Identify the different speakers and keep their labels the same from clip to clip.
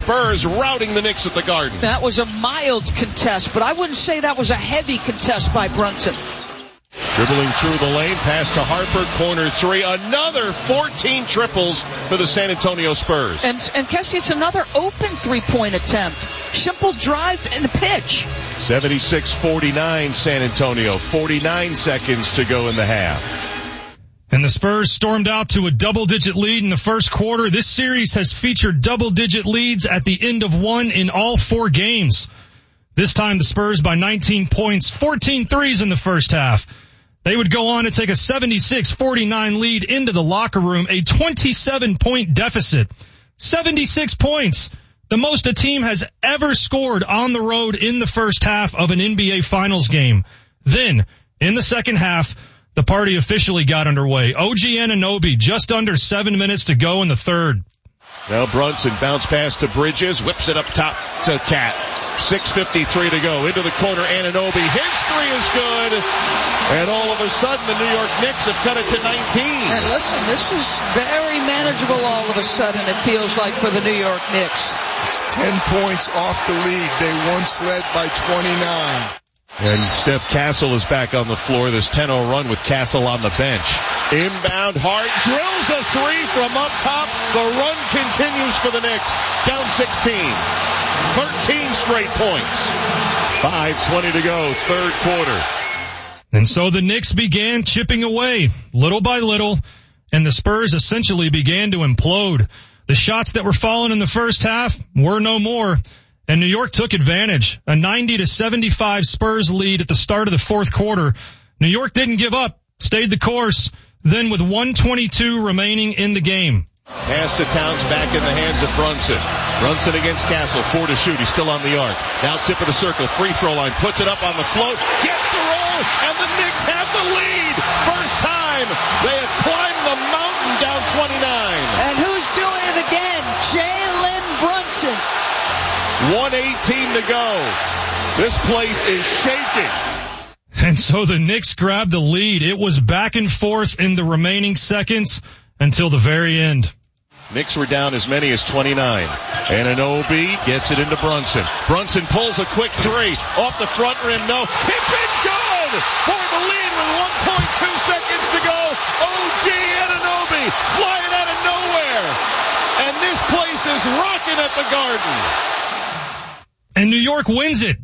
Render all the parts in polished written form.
Speaker 1: Spurs routing the Knicks at the Garden.
Speaker 2: That was a mild contest, but I wouldn't say that was a heavy contest by Brunson.
Speaker 1: Dribbling through the lane, pass to Harper, corner three. Another 14 triples for the San Antonio Spurs.
Speaker 2: And Kessie, it's another open three-point attempt. Simple drive and a pitch.
Speaker 1: 76-49 San Antonio. 49 seconds to go in the half.
Speaker 3: And the Spurs stormed out to a double-digit lead in the first quarter. This series has featured double-digit leads at the end of one in all 4 games. This time the Spurs by 19 points, 14 threes in the first half. They would go on to take a 76-49 lead into the locker room, a 27-point deficit. 76 points, the most a team has ever scored on the road in the first half of an NBA Finals game. Then, in the second half, the party officially got underway. OG Anunoby, just under 7 minutes to go in the third.
Speaker 1: Now Brunson bounce pass to Bridges, whips it up top to Cat. 6:53 to go. Into the corner, Anunoby. His three is good. And all of a sudden, the New York Knicks have cut it to 19.
Speaker 2: And listen, this is very manageable all of a sudden, it feels like, for the New York Knicks.
Speaker 4: It's 10 points off the lead. They once led by 29.
Speaker 1: And Steph Castle is back on the floor. This 10-0 run with Castle on the bench. Inbound, Hart drills a three from up top. The run continues for the Knicks. Down 16. 13 straight points. 5:20 to go, third quarter.
Speaker 3: And so the Knicks began chipping away, little by little, and the Spurs essentially began to implode. The shots that were falling in the first half were no more. And New York took advantage. A 90-75 Spurs lead at the start of the fourth quarter. New York didn't give up, stayed the course. Then with 1:22 remaining in the game.
Speaker 1: Pass to Towns, back in the hands of Brunson. Brunson against Castle, 4 to shoot. He's still on the arc. Now tip of the circle, free throw line, puts it up on the float, gets the roll, and the Knicks have the lead. First time they have climbed the mountain down 29.
Speaker 2: And who's doing it again? Jalen Brunson.
Speaker 1: 1:18 to go. This place is shaking.
Speaker 3: And so the Knicks grabbed the lead. It was back and forth in the remaining seconds until the very end.
Speaker 1: Knicks were down as many as 29. Anunoby gets it into Brunson. Brunson pulls a quick three. Off the front rim, no. Tip it, good! For the lead with 1.2 seconds to go. OG Anunoby flying out of nowhere. And this place is rocking at the Garden.
Speaker 3: And New York wins it.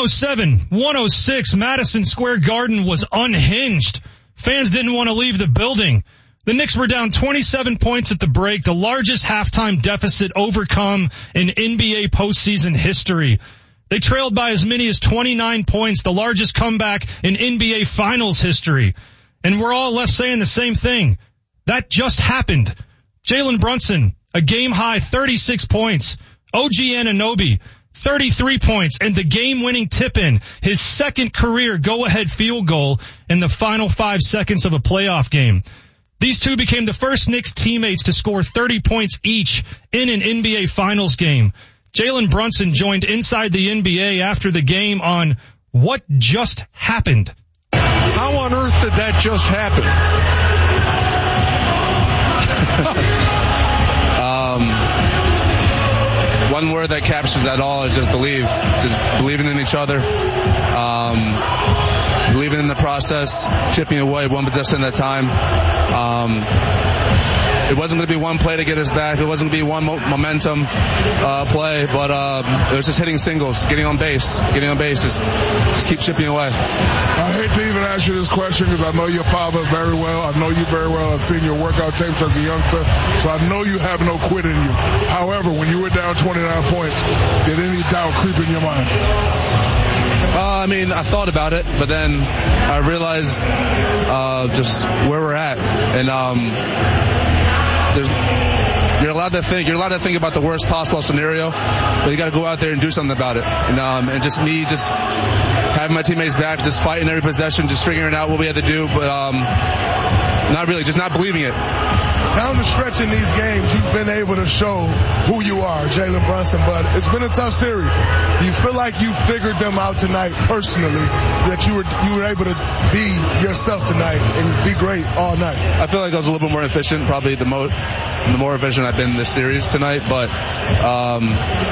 Speaker 3: 107-106. Madison Square Garden was unhinged. Fans didn't want to leave the building. The Knicks were down 27 points at the break, the largest halftime deficit overcome in NBA postseason history. They trailed by as many as 29 points, the largest comeback in NBA Finals history. And we're all left saying the same thing. That just happened. Jalen Brunson, a game-high 36 points. OG Anunoby, 33 points, and the game-winning tip-in, his second career go-ahead field goal in the final 5 seconds of a playoff game. These two became the first Knicks teammates to score 30 points each in an NBA Finals game. Jalen Brunson joined Inside the NBA after the game on What Just Happened.
Speaker 5: How on earth did that just happen?
Speaker 6: One word that captures that all is just believe. Just believing in each other. Believing in the process, chipping away one possession at a time. It wasn't going to be one play to get us back. It wasn't going to be one momentum play, but it was just hitting singles, getting on base, just keep chipping away.
Speaker 4: I hate to even ask you this question because I know your father very well. I know you very well. I've seen your workout tapes as a youngster, so I know you have no quit in you. However, when you were down 29 points, did any doubt creep in your mind?
Speaker 6: I thought about it, but then I realized just where we're at, and you're allowed to think about the worst possible scenario, but you got to go out there and do something about it. And just having my teammates back, just fighting every possession, just figuring out what we had to do, but not really, just not believing it.
Speaker 4: Down the stretch in these games, you've been able to show who you are, Jalen Brunson, but it's been a tough series. Do you feel like you figured them out tonight personally, that you were able to be yourself tonight and be great all night?
Speaker 6: I feel like I was a little bit more efficient, probably the more efficient I've been in this series tonight, but